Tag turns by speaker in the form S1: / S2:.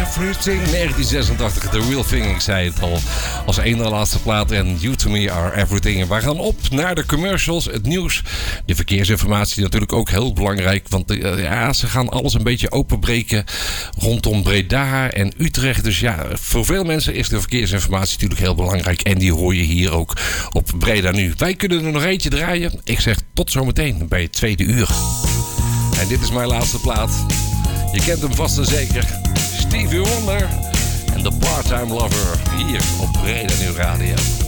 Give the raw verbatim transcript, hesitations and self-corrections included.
S1: Everything. negentien zesentachtig, The Real Thing, ik zei het al. Als ene laatste plaat en You To Me Are Everything. En we gaan op naar de commercials, het nieuws. De verkeersinformatie natuurlijk ook heel belangrijk. Want uh, ja, ze gaan alles een beetje openbreken rondom Breda en Utrecht. Dus ja, voor veel mensen is de verkeersinformatie natuurlijk heel belangrijk. En die hoor je hier ook op Breda Nu. Wij kunnen er nog eentje draaien. Ik zeg tot zometeen bij het tweede uur. En dit is mijn laatste plaat. Je kent hem vast en zeker. Stevie Wonder en The Part-Time Lover. Hier op Breda Nu Radio.